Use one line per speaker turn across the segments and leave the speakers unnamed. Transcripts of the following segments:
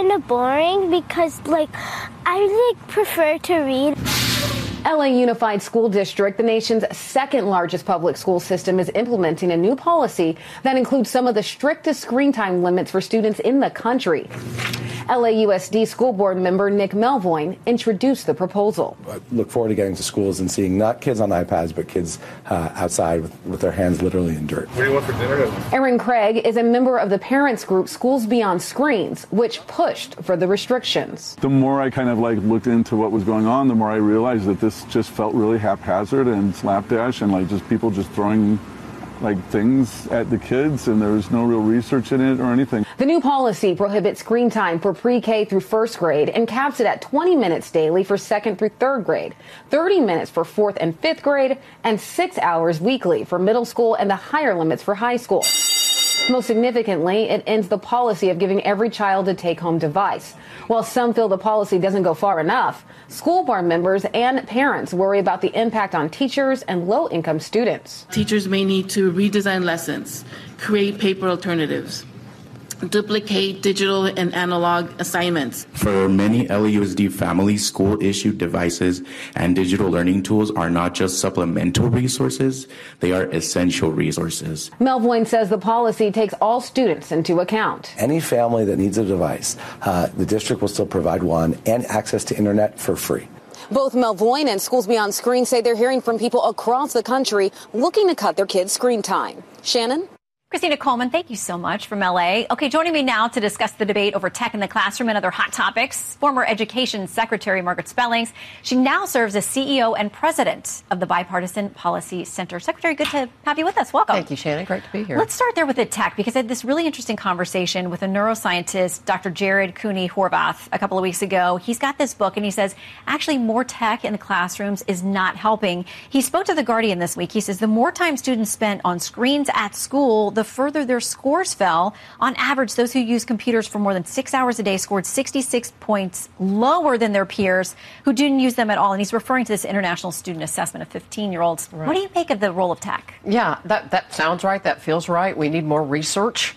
kind of boring because, I prefer to read.
LA Unified School District, the nation's second largest public school system, is implementing a new policy that includes some of the strictest screen time limits for students in the country. LAUSD school board member Nick Melvoin introduced the proposal.
I look forward to getting to schools and seeing not kids on iPads, but kids outside with their hands literally in dirt.
What do you want for dinner?
Aaron Craig is a member of the parents group Schools Beyond Screens, which pushed for the restrictions.
The more I kind of looked into what was going on, the more I realized that this just felt really haphazard and slapdash and just people just throwing things at the kids, and there was no real research in it or anything.
The new policy prohibits screen time for pre-K through first grade and caps it at 20 minutes daily for second through third grade, 30 minutes for fourth and fifth grade, and 6 hours weekly for middle school and the higher limits for high school. Most significantly, it ends the policy of giving every child a take-home device. While some feel the policy doesn't go far enough, school board members and parents worry about the impact on teachers and low-income students.
Teachers may need to redesign lessons, create paper alternatives, duplicate digital and analog assignments.
For many LAUSD families, school-issued devices and digital learning tools are not just supplemental resources, they are essential resources.
Melvoin says the policy takes all students into account.
Any family that needs a device, the district will still provide one and access to internet for free.
Both Melvoin and Schools Beyond Screen say they're hearing from people across the country looking to cut their kids' screen time. Shannon?
Christina Coleman, thank you so much from LA. Okay, joining me now to discuss the debate over tech in the classroom and other hot topics, former Education Secretary Margaret Spellings. She now serves as CEO and president of the Bipartisan Policy Center. Secretary, good to have you with us. Welcome.
Thank you, Shannon. Great to be here.
Let's start there with the tech, because I had this really interesting conversation with a neuroscientist, Dr. Jared Cooney Horvath, a couple of weeks ago. He's got this book, and he says, actually, more tech in the classrooms is not helping. He spoke to The Guardian this week. He says the more time students spent on screens at school, the further their scores fell. On average, those who use computers for more than 6 hours a day scored 66 points lower than their peers who didn't use them at all. And he's referring to this international student assessment of 15-year-olds. Right. What do you make of the role of tech?
Yeah, that sounds right. That feels right. We need more research.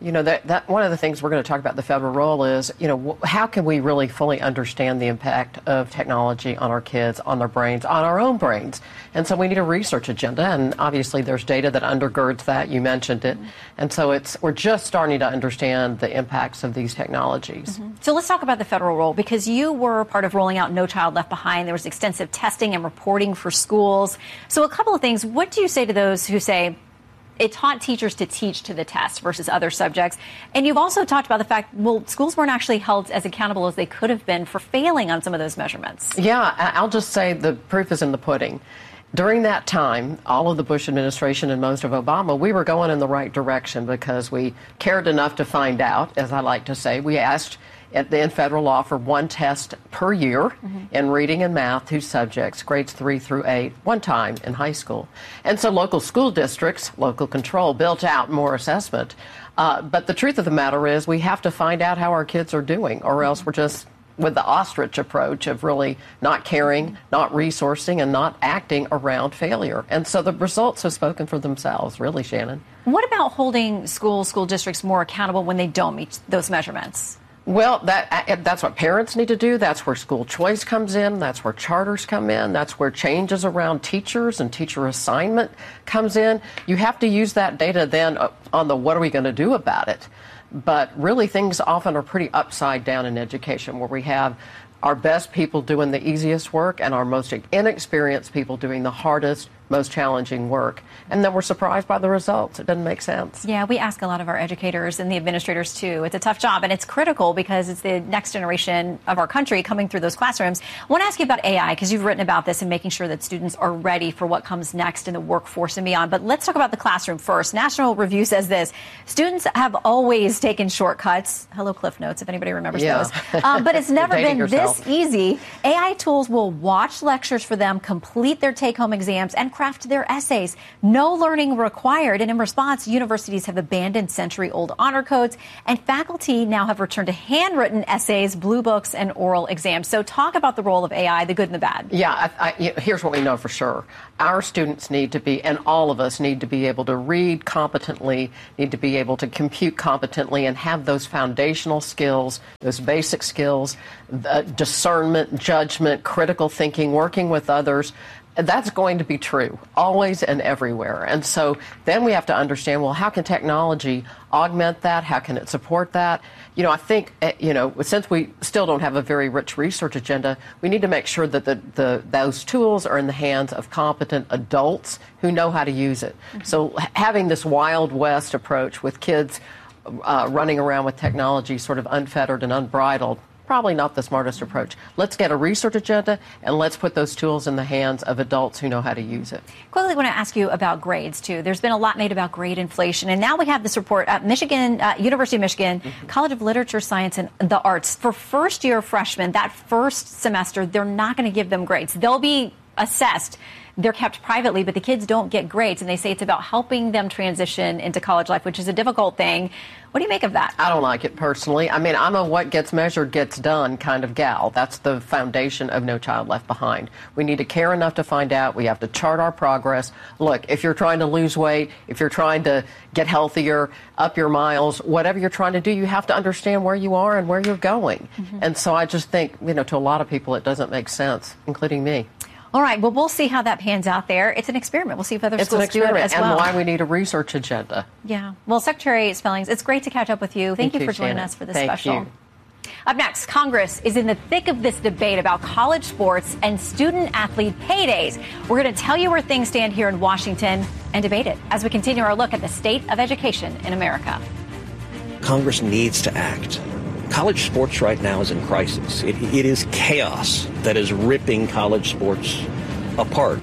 That one of the things we're going to talk about the federal role is, how can we really fully understand the impact of technology on our kids, on their brains, on our own brains? And so we need a research agenda, and obviously there's data that undergirds that. You mentioned it. And so we're just starting to understand the impacts of these technologies.
So let's talk about the federal role, because you were part of rolling out No Child Left Behind. There was extensive testing and reporting for schools. So a couple of things. What do you say to those who say, it taught teachers to teach to the test versus other subjects? And you've also talked about the fact, schools weren't actually held as accountable as they could have been for failing on some of those measurements.
Yeah, I'll just say the proof is in the pudding. During that time, all of the Bush administration and most of Obama, we were going in the right direction because we cared enough to find out, as I like to say. We asked in federal law for one test per year in reading and math, 2 subjects, grades 3 through 8, one time in high school. And so local school districts, local control, built out more assessment. But the truth of the matter is we have to find out how our kids are doing, or else we're just with the ostrich approach of really not caring, not resourcing, and not acting around failure. And so the results have spoken for themselves, really, Shannon.
What about holding school districts more accountable when they don't meet those measurements?
Well, that's what parents need to do. That's where school choice comes in. That's where charters come in. That's where changes around teachers and teacher assignment comes in. You have to use that data then on the what are we going to do about it. But really, things often are pretty upside down in education, where we have our best people doing the easiest work and our most inexperienced people doing the hardest, most challenging work. And then we're surprised by the results. It doesn't make sense.
Yeah, we ask a lot of our educators and the administrators, too. It's a tough job, and it's critical because it's the next generation of our country coming through those classrooms. I want to ask you about AI, because you've written about this and making sure that students are ready for what comes next in the workforce and beyond. But let's talk about the classroom first. National Review says this: students have always taken shortcuts. Hello, Cliff Notes, if anybody remembers those. But it's never been this this easy. AI tools will watch lectures for them, complete their take-home exams, and craft their essays. No learning required. And in response, universities have abandoned century-old honor codes, and faculty now have returned to handwritten essays, blue books, and oral exams. So talk about the role of AI, the good and the bad.
Yeah, here's what we know for sure. Our students need to be, and all of us need to be able to read competently, need to be able to compute competently, and have those foundational skills, those basic skills, discernment, judgment, critical thinking, working with others. That's going to be true always and everywhere. And so then we have to understand, well, how can technology augment that? How can it support that? I think, since we still don't have a very rich research agenda, we need to make sure that those tools are in the hands of competent adults who know how to use it. Mm-hmm. So having this Wild West approach with kids running around with technology sort of unfettered and unbridled, probably not the smartest approach. Let's get a research agenda, and let's put those tools in the hands of adults who know how to use it.
Quickly, I want to ask you about grades, too. There's been a lot made about grade inflation, and now we have this report at University of Michigan, College of Literature, Science, and the Arts. For first-year freshmen, that first semester, they're not going to give them grades. They'll be assessed. They're kept privately, but the kids don't get grades, and they say it's about helping them transition into college life, which is a difficult thing. What do you make of that?
I don't like it personally. I mean, I'm a what gets measured gets done kind of gal. That's the foundation of No Child Left Behind. We need to care enough to find out. We have to chart our progress. Look, if you're trying to lose weight, if you're trying to get healthier, up your miles, whatever you're trying to do, you have to understand where you are and where you're going. Mm-hmm. And so I just think, to a lot of people, it doesn't make sense, including me.
All right. Well, we'll see how that pans out there. It's an experiment. We'll see if other schools do it as well.
And why we need a research agenda.
Yeah. Well, Secretary Spellings, it's great to catch up with you. Thank you for joining us for this special.
Thank you.
Up next, Congress is in the thick of this debate about college sports and student-athlete paydays. We're going to tell you where things stand here in Washington and debate it as we continue our look at the state of education in America.
Congress needs to act. College sports right now is in crisis. It is chaos that is ripping college sports apart.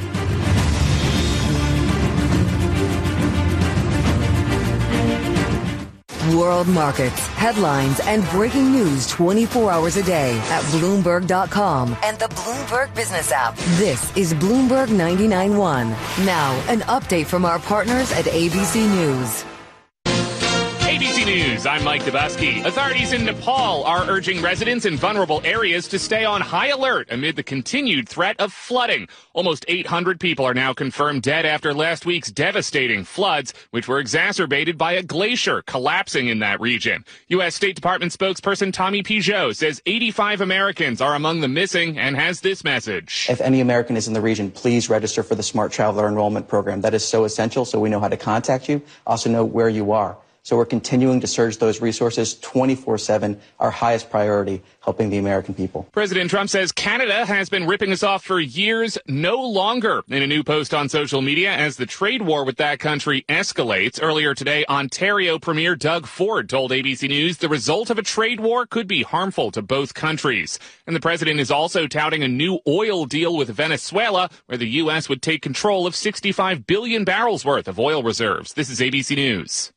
World markets, headlines, and breaking news 24 hours a day at Bloomberg.com and the Bloomberg Business app. This is Bloomberg 99.1. Now, an update from our partners at ABC News.
ABC News, I'm Mike Dubusky. Authorities in Nepal are urging residents in vulnerable areas to stay on high alert amid the continued threat of flooding. Almost 800 people are now confirmed dead after last week's devastating floods, which were exacerbated by a glacier collapsing in that region. U.S. State Department spokesperson Tommy Pigeot says 85 Americans are among the missing and has this message.
If any American is in the region, please register for the Smart Traveler Enrollment Program. That is so essential so we know how to contact you, also know where you are. So we're continuing to surge those resources 24/7, our highest priority, helping the American people.
President Trump says Canada has been ripping us off for years, no longer. In a new post on social media, as the trade war with that country escalates. Earlier today, Ontario Premier Doug Ford told ABC News the result of a trade war could be harmful to both countries. And the president is also touting a new oil deal with Venezuela, where the U.S. would take control of 65 billion barrels worth of oil reserves. This is ABC News.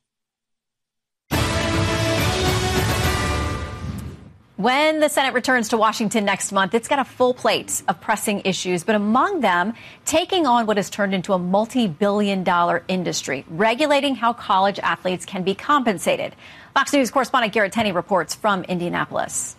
When the Senate returns to Washington next month, it's got a full plate of pressing issues, but among them, taking on what has turned into a multi-billion-dollar industry, regulating how college athletes can be compensated. Fox News correspondent Garrett Tenney reports from Indianapolis.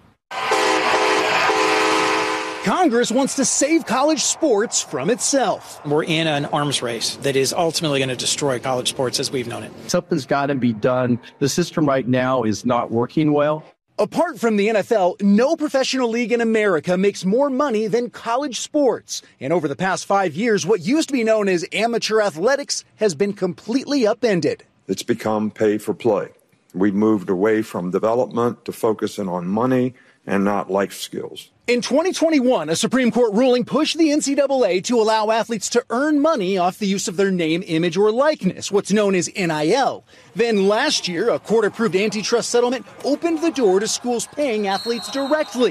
Congress wants to save college sports from itself. We're in an arms race that is ultimately going to destroy college sports as we've known it.
Something's got to be done. The system right now is not working well.
Apart from the NFL, no professional league in America makes more money than college sports. And over the past 5 years, what used to be known as amateur athletics has been completely upended.
It's become pay for play. We've moved away from development to focusing on money and not life skills.
In 2021, a Supreme Court ruling pushed the NCAA to allow athletes to earn money off the use of their name, image, or likeness, what's known as NIL. Then last year, a court-approved antitrust settlement opened the door to schools paying athletes directly.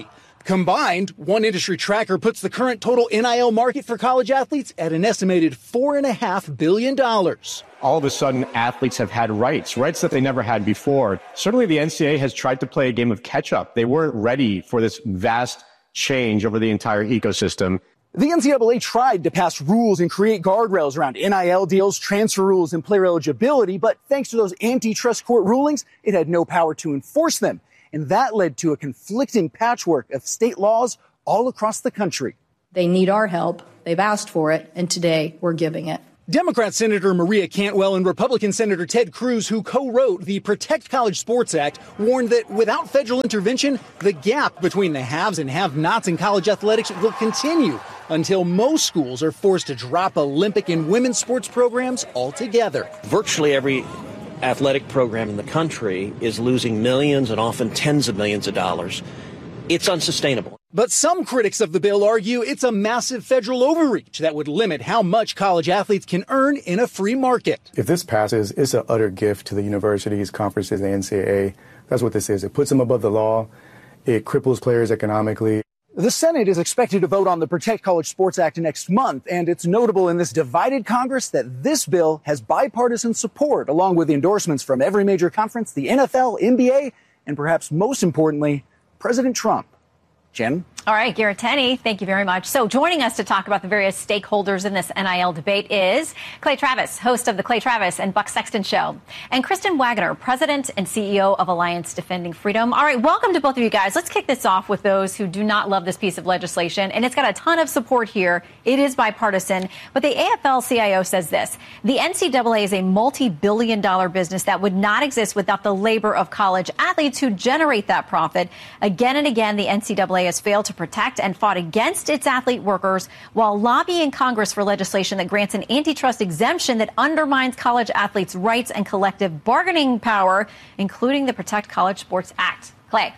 Combined, one industry tracker puts the current total NIL market for college athletes at an estimated $4.5 billion.
All of a sudden, athletes have had rights that they never had before. Certainly, the NCAA has tried to play a game of catch-up. They weren't ready for this vast change over the entire ecosystem.
The NCAA tried to pass rules and create guardrails around NIL deals, transfer rules, and player eligibility, but thanks to those antitrust court rulings, it had no power to enforce them. And that led to a conflicting patchwork of state laws all across the country.
They need our help. They've asked for it, and today we're giving it.
Democrat Senator Maria Cantwell and Republican Senator Ted Cruz, who co-wrote the Protect College Sports Act, warned that without federal intervention, the gap between the haves and have-nots in college athletics will continue until most schools are forced to drop Olympic and women's sports programs altogether.
Virtually every athletic program in the country is losing millions and often tens of millions of dollars. It's unsustainable.
But some critics of the bill argue it's a massive federal overreach that would limit how much college athletes can earn in a free market.
If this passes, it's an utter gift to the universities, conferences, and the NCAA. That's what this is. It puts them above the law. It cripples players economically.
The Senate is expected to vote on the Protect College Sports Act next month, and it's notable in this divided Congress that this bill has bipartisan support, along with endorsements from every major conference, the NFL, NBA, and perhaps most importantly, President Trump. Jen?
All right, Garrett Tenney, thank you very much. So joining us to talk about the various stakeholders in this NIL debate is Clay Travis, host of the Clay Travis and Buck Sexton Show, and Kristen Waggoner, president and CEO of Alliance Defending Freedom. All right, welcome to both of you guys. Let's kick this off with those who do not love this piece of legislation, and it's got a ton of support here. It is bipartisan, but the AFL-CIO says this: the NCAA is a multi-billion-dollar business that would not exist without the labor of college athletes who generate that profit. Again and again, the NCAA has failed to protect and fought against its athlete workers while lobbying Congress for legislation that grants an antitrust exemption that undermines college athletes' rights and collective bargaining power, including the Protect College Sports Act. Clay.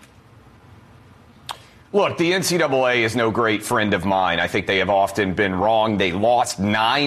Look, the NCAA is no great friend of mine. I think they have often been wrong. They lost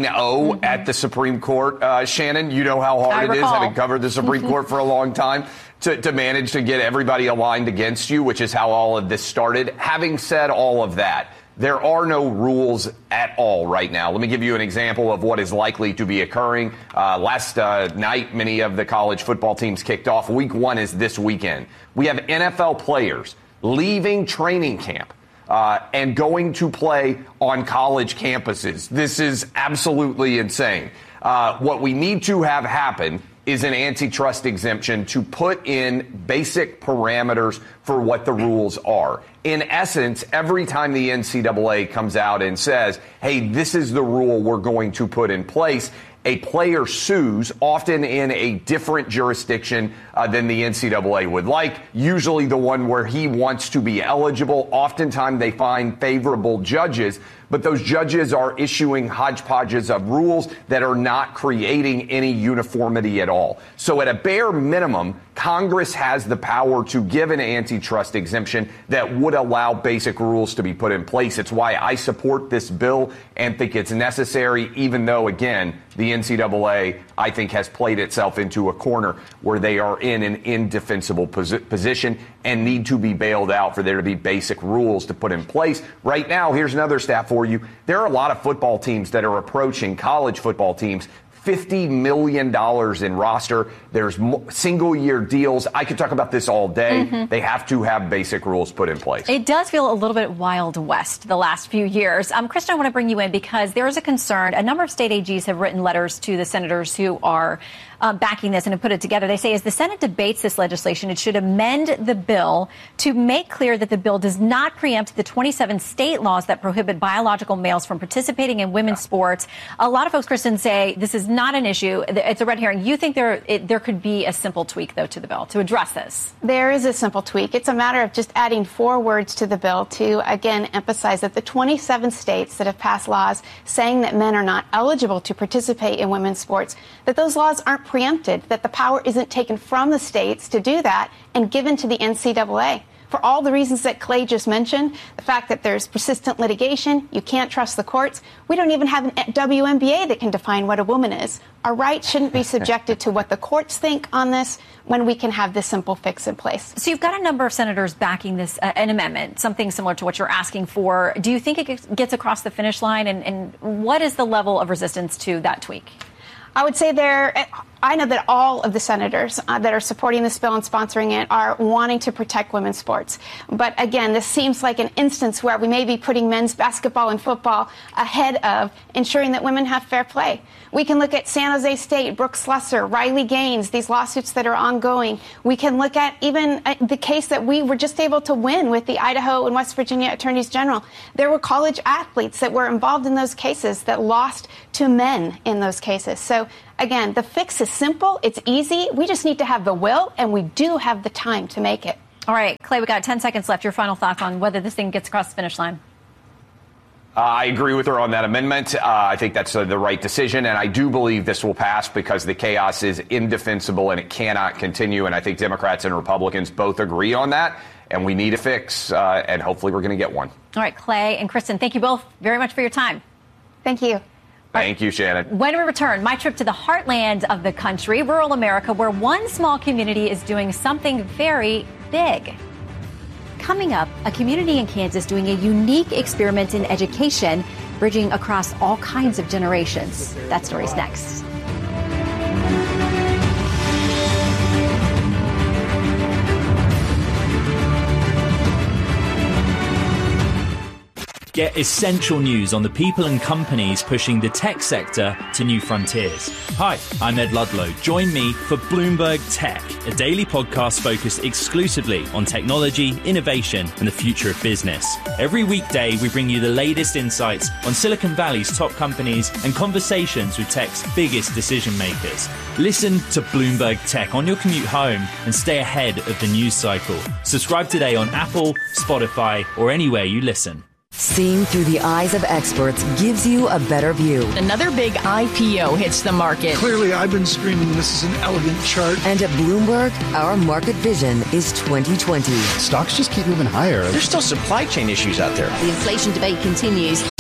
9-0 at the Supreme Court. Shannon, you know how hard it is, having covered the Supreme Court for a long time, to manage to get everybody aligned against you, which is how all of this started. Having said all of that, there are no rules at all right now. Let me give you an example of what is likely to be occurring. Last night, many of the college football teams kicked off. Week 1 is this weekend. We have NFL players leaving training camp and going to play on college campuses. This is absolutely insane. What we need to have happen is an antitrust exemption to put in basic parameters for what the rules are. In essence, every time the NCAA comes out and says, hey, this is the rule we're going to put in place, a player sues, often in a different jurisdiction than the NCAA would like, usually the one where he wants to be eligible. Oftentimes they find favorable judges, but those judges are issuing hodgepodges of rules that are not creating any uniformity at all. So at a bare minimum, Congress has the power to give an antitrust exemption that would allow basic rules to be put in place. It's why I support this bill and think it's necessary, even though, again, the NCAA, I think, has played itself into a corner where they are in an indefensible position and need to be bailed out for there to be basic rules to put in place. Right now, here's another stat for you. There are a lot of football teams that are approaching college football teams $50 million in roster. There's single-year deals. I could talk about this all day. They have to have basic rules put in place.
It does feel a little bit Wild West the last few years. Kristen, I want to bring you in because there is a concern. A number of state AGs have written letters to the senators who are backing this and have put it together. They say as the Senate debates this legislation, it should amend the bill to make clear that the bill does not preempt the 27 state laws that prohibit biological males from participating in women's sports. A lot of folks, Kristen, say this is not an issue. It's a red herring. You think there could be a simple tweak, though, to the bill to address this?
There is a simple tweak. It's a matter of just adding 4 words to the bill to, again, emphasize that the 27 states that have passed laws saying that men are not eligible to participate in women's sports, that those laws aren't preempted, that the power isn't taken from the states to do that and given to the NCAA. for all the reasons that Clay just mentioned, the fact that there's persistent litigation, you can't trust the courts. We don't even have an WNBA that can define what a woman is. Our rights shouldn't be subjected to what the courts think on this when we can have this simple fix in place.
So you've got a number of senators backing this, an amendment, something similar to what you're asking for. Do you think it gets across the finish line? And what is the level of resistance to that tweak?
I would say I know that all of the senators that are supporting this bill and sponsoring it are wanting to protect women's sports. But again, this seems like an instance where we may be putting men's basketball and football ahead of ensuring that women have fair play. We can look at San Jose State, Brooke Slusser, Riley Gaines, these lawsuits that are ongoing. We can look at even the case that we were just able to win with the Idaho and West Virginia attorneys general. There were college athletes that were involved in those cases that lost to men in those cases. So again, the fix is simple. It's easy. We just need to have the will, and we do have the time to make it.
All right, Clay, we got 10 seconds left. Your final thoughts on whether this thing gets across the finish line.
I agree with her on that amendment. I think that's the right decision, and I do believe this will pass because the chaos is indefensible and it cannot continue, and I think Democrats and Republicans both agree on that, and we need a fix, and hopefully we're going to get one.
All right, Clay and Kristen, thank you both very much for your time.
Thank you.
Thank you, Shannon.
When we return, my trip to the heartland of the country, rural America, where one small community is doing something very big. Coming up, a community in Kansas doing a unique experiment in education, bridging across all kinds of generations. That story's next.
Get essential news on the people and companies pushing the tech sector to new frontiers. Hi, I'm Ed Ludlow. Join me for Bloomberg Tech, a daily podcast focused exclusively on technology, innovation, and the future of business. Every weekday, we bring you the latest insights on Silicon Valley's top companies and conversations with tech's biggest decision makers. Listen to Bloomberg Tech on your commute home and stay ahead of the news cycle. Subscribe today on Apple, Spotify, or anywhere you listen.
Seeing through the eyes of experts gives you a better view.
Another big IPO hits the market.
Clearly, I've been screaming this is an elegant chart.
And at Bloomberg, our market vision is 2020.
Stocks just keep moving higher.
There's still supply chain issues out there.
The inflation debate continues.